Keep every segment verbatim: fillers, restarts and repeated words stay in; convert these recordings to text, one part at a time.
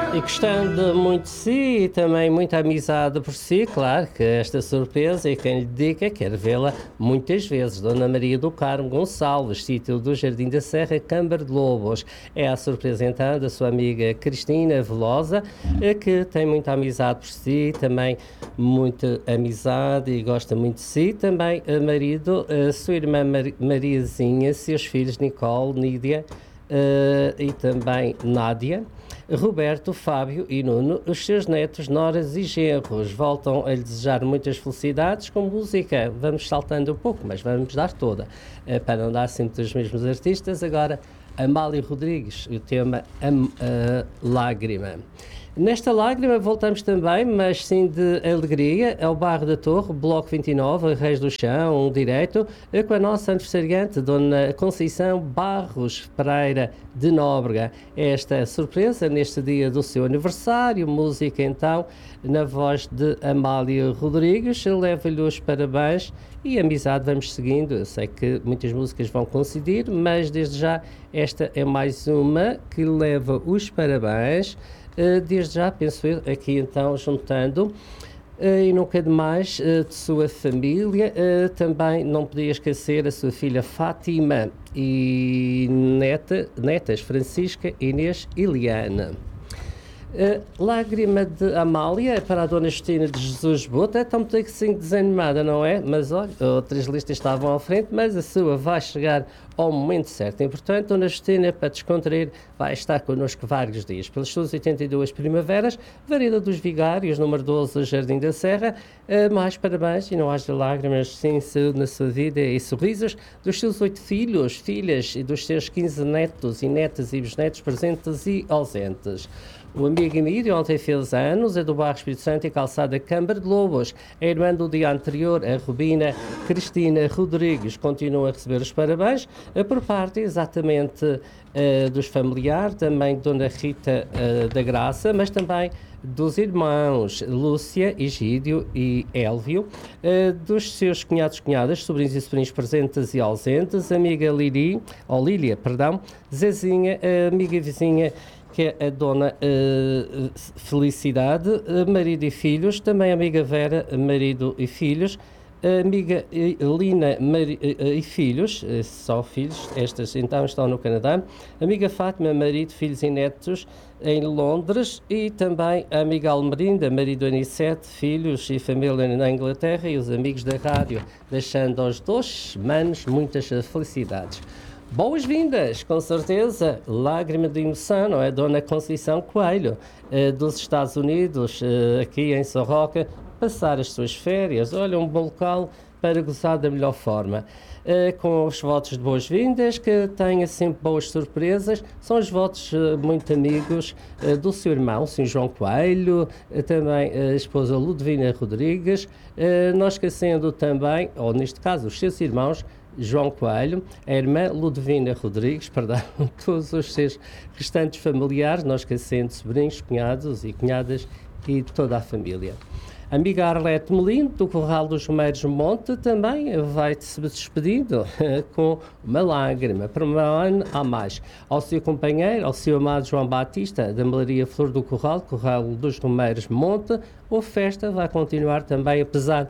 E gostando muito de si e também muita amizade por si, claro que esta surpresa e quem lhe dedica quer vê-la muitas vezes. Dona Maria do Carmo Gonçalves, sítio do Jardim da Serra, Câmara de Lobos. É a surpresa então da sua amiga Cristina Velosa, que tem muita amizade por si, também muita amizade e gosta muito de si. Também a marido, a sua irmã Mar Mariazinha, seus filhos Nicole, Nídia uh, e também Nádia. Roberto, Fábio e Nuno, os seus netos, noras e genros, voltam a lhe desejar muitas felicidades com música. Vamos saltando um pouco, mas vamos dar toda, para não dar sempre dos mesmos artistas. Agora, Amália Rodrigues, o tema a, a Lágrima. Nesta lágrima voltamos também, mas sim de alegria, ao Bairro da Torre, Bloco vinte e nove, Reis do Chão, um direito, com a nossa aniversariante, Dona Conceição Barros Pereira de Nóbrega. Esta surpresa neste dia do seu aniversário, música então, na voz de Amália Rodrigues, leva-lhe os parabéns e amizade vamos seguindo. Eu sei que muitas músicas vão coincidir, mas desde já esta é mais uma que leva os parabéns. Uh, desde já, penso eu, aqui então, juntando, uh, e nunca demais, uh, de sua família, uh, também não podia esquecer a sua filha Fátima e neta, netas Francisca, Inês e Liana. Uh, Lágrima de Amália para a Dona Justina de Jesus Bota. Está um bocadinho desanimada, não é? Mas olha, outras listas estavam à frente, mas a sua vai chegar ao momento certo. E portanto, Dona Justina, para descontrair, vai estar connosco vários dias. Pelas suas oitenta e duas primaveras, Vareda dos Vigários, número doze, Jardim da Serra. Uh, mais parabéns e não haja lágrimas, sim, saúde na sua vida e sorrisos dos seus oito filhos, filhas e dos seus quinze netos e netas e bisnetos presentes e ausentes. O amigo Emílio ontem fez anos, é do Bairro Espírito Santo e Calçada Câmara de Lobos. A irmã do dia anterior, a Rubina Cristina Rodrigues, continua a receber os parabéns por parte exatamente uh, dos familiares, também de Dona Rita uh, da Graça, mas também dos irmãos Lúcia, Egídio e Élvio, uh, dos seus cunhados e cunhadas, sobrinhos e sobrinhos presentes e ausentes, amiga Liri, ou Lília, perdão, Zezinha, uh, amiga vizinha, que é a Dona uh, Felicidade, uh, marido e filhos, também a amiga Vera, marido e filhos, a amiga Lina mari, uh, e filhos, uh, só filhos, estas então estão no Canadá, a amiga Fátima, marido, filhos e netos em Londres, e também a amiga Almerinda, marido Anicete, filhos e família na Inglaterra, e os amigos da rádio, deixando aos dois manos muitas felicidades. Boas-vindas, com certeza, lágrima de emoção, não é? Dona Conceição Coelho, eh, dos Estados Unidos, eh, aqui em Sorroca, passar as suas férias. Olha, um bom local para gozar da melhor forma. Eh, com os votos de boas-vindas, que tenha sempre boas surpresas. São os votos eh, muito amigos eh, do seu irmão, Sr. João Coelho, eh, também a esposa Ludovina Rodrigues, eh, não esquecendo também, ou neste caso, os seus irmãos, João Coelho, a irmã Ludovina Rodrigues, perdão, todos os seus restantes familiares, não esquecendo sobrinhos, cunhados e cunhadas e toda a família. A amiga Arlete Melindo, do Corral dos Romeiros Monte, também vai-se despedindo com uma lágrima, para um ano a mais. Ao seu companheiro, ao seu amado João Batista, da Melaria Flor do Corral, Corral dos Romeiros Monte, a festa vai continuar também, apesar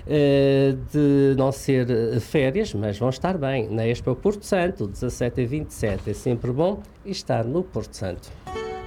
uh, de não ser férias, mas vão estar bem. Na Expo Porto Santo, dezassete a vinte e sete, é sempre bom estar no Porto Santo.